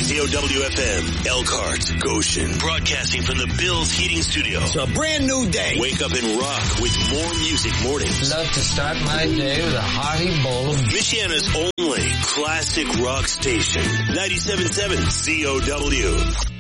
ZOWFM, Elkhart, Goshen, broadcasting from the Bills Heating Studio. It's a brand new day. Wake up and rock with More Music Mornings. Love to start my day with a hearty bowl of Michiana's only classic rock station, 97.7 ZOW.